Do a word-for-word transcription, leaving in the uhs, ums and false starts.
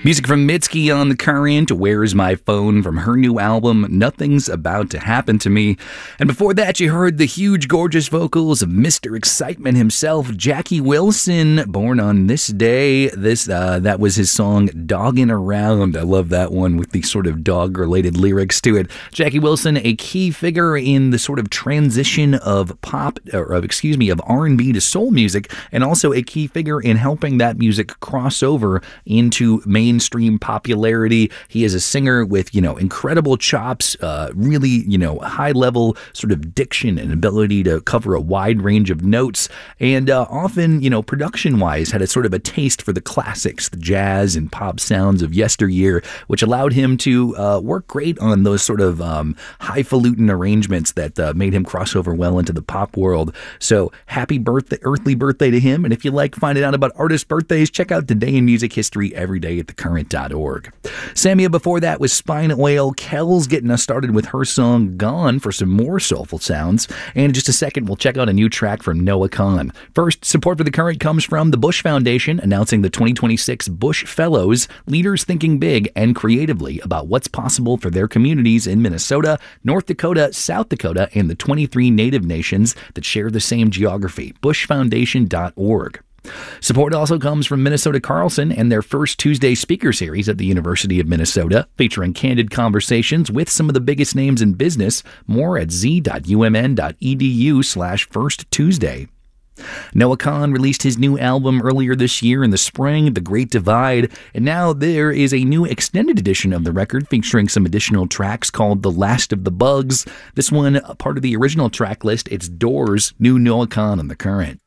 Music from Mitski on The Current, Where's My Phone from her new album, Nothing's About to Happen to Me. And before that, you heard the huge, gorgeous vocals of Mister Excitement himself, Jackie Wilson, born on this day. This uh, That was his song, Doggin' Around. I love that one with the sort of dog-related lyrics to it. Jackie Wilson, a key figure in the sort of transition of pop, or of, excuse me, of R and B to soul music, and also a key figure in helping that music cross over into main mainstream popularity. He is a singer with, you know, incredible chops, uh, really, you know, high level sort of diction and ability to cover a wide range of notes. And uh, often, you know, production wise, had a sort of a taste for the classics, the jazz and pop sounds of yesteryear, which allowed him to uh, work great on those sort of um, highfalutin arrangements that uh, made him cross over well into the pop world. So happy birthday, earthly birthday to him. And if you like finding out about artist birthdays, check out Today in Music History every day at the current dot org. Samia before that was Spine Oil. Kells getting us started with her song Gone for some more soulful sounds. And in just a second, we'll check out a new track from Noah Kahan. First, support for The Current comes from the Bush Foundation, announcing the twenty twenty-six Bush Fellows, leaders thinking big and creatively about what's possible for their communities in Minnesota, North Dakota, South Dakota, and the twenty-three native nations that share the same geography. bush foundation dot org. Support also comes from Minnesota Carlson and their first Tuesday speaker series at the University of Minnesota, featuring candid conversations with some of the biggest names in business. More at z dot u m n dot e d u slash first Tuesday. Noah Kahan released his new album earlier this year in the spring, The Great Divide, and now there is a new extended edition of the record featuring some additional tracks called The Last of the Bugs. This one, part of the original track list, it's Doors, new Noah Kahan on The Current.